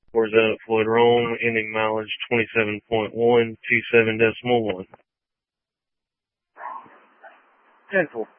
Where's that at Floyd Rome, ending mileage 27.127.1. 10-4.